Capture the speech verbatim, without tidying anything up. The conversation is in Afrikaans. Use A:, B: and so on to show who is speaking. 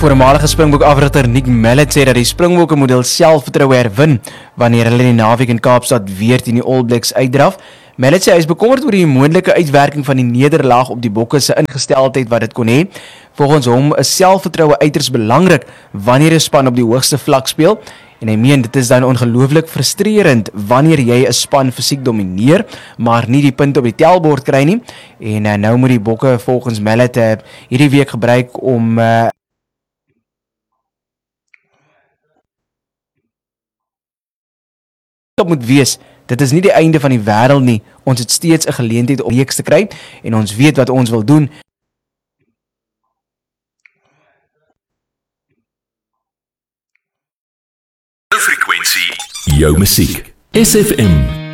A: Voormalige Springbok afrigter Nick Mallet sê dat die Springbokke model selfvertroue herwin wanneer hulle die naweek in Kaapstad weer teen die All Blacks uitdraf. Mallet sê hy is bekommerd oor die moontlike uitwerking van die nederlaag op die Bokke se ingesteldheid wat dit kon hê. Volgens hom is selfvertroue uiters belangrik wanneer 'n span op die hoogste vlak speel. En hy meen dit is dan ongelooflik frustrerend wanneer jy 'n span fisiek domineer, maar nie die punte op die tellbord kry nie. En uh, nou moet die Bokke volgens Mallet uh, hierdie week gebruik om uh, op moet wees. Dit is nie die einde van die wêreld nie. Ons het steeds 'n geleentheid om reeks te kry en ons weet wat ons wil doen.
B: Frekwensie. Jou musiek. S F M